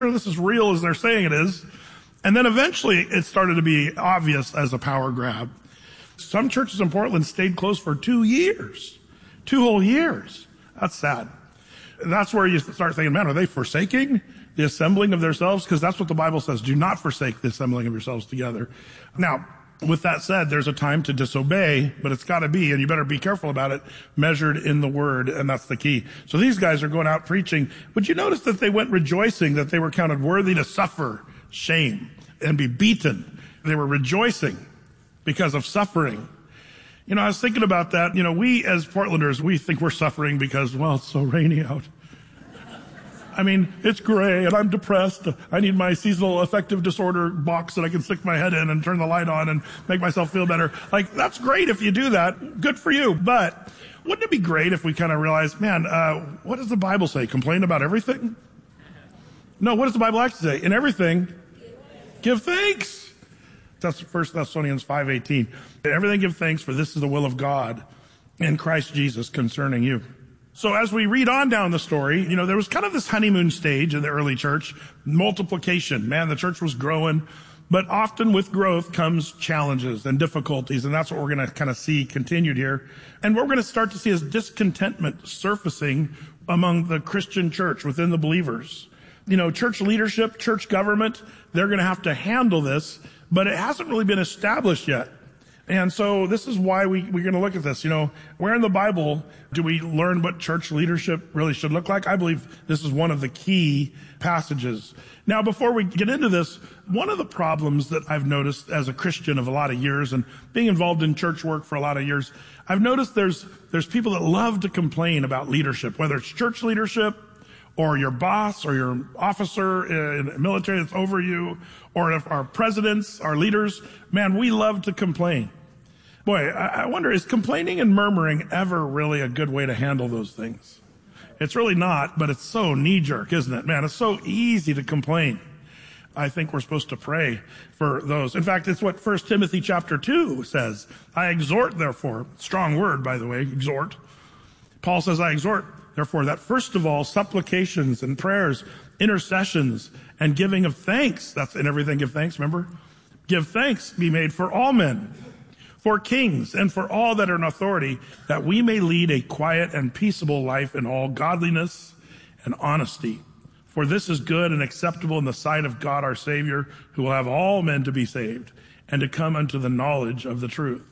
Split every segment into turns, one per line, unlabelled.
this is real as they're saying it is. And then eventually it started to be obvious as a power grab. Some churches in Portland stayed closed for 2 years, 2 whole years. That's sad. That's where you start thinking, man, are they forsaking the assembling of themselves? Because that's what the Bible says. Do not forsake the assembling of yourselves together. Now, with that said, there's a time to disobey, but it's got to be, and you better be careful about it, measured in the word, and that's the key. So these guys are going out preaching. But you notice that they went rejoicing that they were counted worthy to suffer shame and be beaten. They were rejoicing because of suffering. I was thinking about that. We as Portlanders, we think we're suffering because, well, it's so rainy out. I mean, it's gray and I'm depressed. I need my seasonal affective disorder box that I can stick my head in and turn the light on and make myself feel better. Like, that's great if you do that. Good for you. But wouldn't it be great if we kind of realized, man, what does the Bible say? Complain about everything? No, what does the Bible actually say? In everything, give thanks. That's 1 Thessalonians 5:18. In everything give thanks, for this is the will of God in Christ Jesus concerning you. So as we read on down the story, there was kind of this honeymoon stage in the early church, multiplication. Man, the church was growing, but often with growth comes challenges and difficulties, and that's what we're going to kind of see continued here. And what we're going to start to see is discontentment surfacing among the Christian church, within the believers. Church leadership, church government, they're going to have to handle this, but it hasn't really been established yet. And so this is why we're going to look at this. Where in the Bible do we learn what church leadership really should look like? I believe this is one of the key passages. Now, before we get into this, one of the problems that I've noticed as a Christian of a lot of years and being involved in church work for a lot of years, I've noticed there's people that love to complain about leadership, whether it's church leadership or your boss or your officer in the military that's over you, or if our presidents, our leaders. Man, we love to complain. Boy, I wonder, is complaining and murmuring ever really a good way to handle those things? It's really not, but it's so knee-jerk, isn't it? Man, it's so easy to complain. I think we're supposed to pray for those. In fact, it's what 1 Timothy chapter 2 says. I exhort, therefore, strong word, by the way, exhort. Paul says, I exhort, therefore, that first of all, supplications and prayers, intercessions, and giving of thanks, that's in everything give thanks, remember? Give thanks be made for all men, for kings, and for all that are in authority, that we may lead a quiet and peaceable life in all godliness and honesty. For this is good and acceptable in the sight of God our Savior, who will have all men to be saved and to come unto the knowledge of the truth.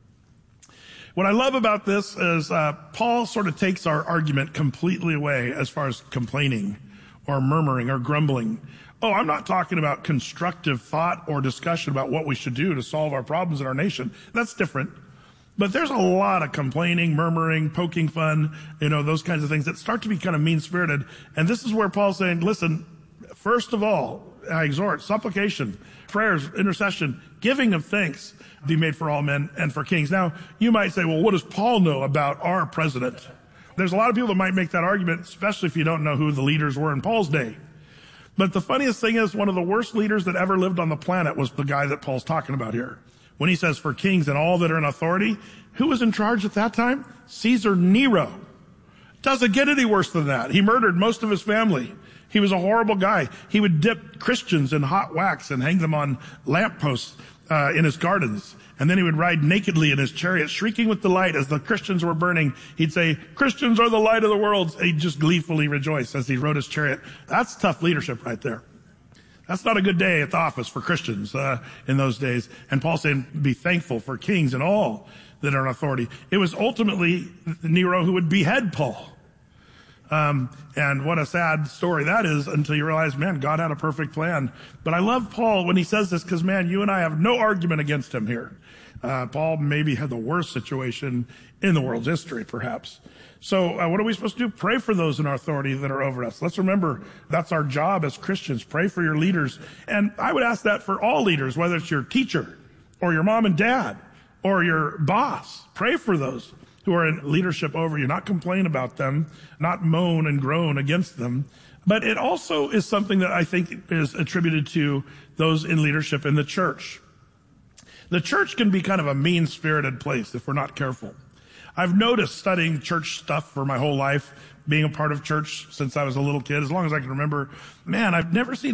What I love about this is Paul sort of takes our argument completely away as far as complaining or murmuring or grumbling. Oh, I'm not talking about constructive thought or discussion about what we should do to solve our problems in our nation. That's different. But there's a lot of complaining, murmuring, poking fun, those kinds of things that start to be kind of mean-spirited. And this is where Paul's saying, listen, first of all, I exhort, supplication, prayers, intercession, giving of thanks be made for all men and for kings. Now, you might say, well, what does Paul know about our president? There's a lot of people that might make that argument, especially if you don't know who the leaders were in Paul's day. But the funniest thing is, one of the worst leaders that ever lived on the planet was the guy that Paul's talking about here. When he says for kings and all that are in authority, who was in charge at that time? Caesar Nero. Doesn't get any worse than that. He murdered most of his family. He was a horrible guy. He would dip Christians in hot wax and hang them on lampposts in his gardens. And then he would ride nakedly in his chariot, shrieking with delight as the Christians were burning. He'd say, Christians are the light of the world. He'd just gleefully rejoice as he rode his chariot. That's tough leadership right there. That's not a good day at the office for Christians in those days. And Paul's saying, be thankful for kings and all that are in authority. It was ultimately Nero who would behead Paul. And what a sad story that is, until you realize, man, God had a perfect plan. But I love Paul when he says this, because, man, you and I have no argument against him here. Paul maybe had the worst situation in the world's history, perhaps. So what are we supposed to do? Pray for those in our authority that are over us. Let's remember that's our job as Christians. Pray for your leaders. And I would ask that for all leaders, whether it's your teacher or your mom and dad or your boss. Pray for those who are in leadership over you. Not complain about them, not moan and groan against them. But it also is something that I think is attributed to those in leadership in the church. The church can be kind of a mean-spirited place if we're not careful. I've noticed studying church stuff for my whole life, being a part of church since I was a little kid, as long as I can remember, man, I've never seen